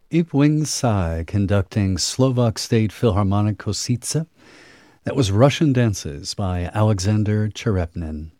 Ipwing Sai conducting Slovak State Philharmonic Kosice. That was Russian Dances by Alexander Cherepnin.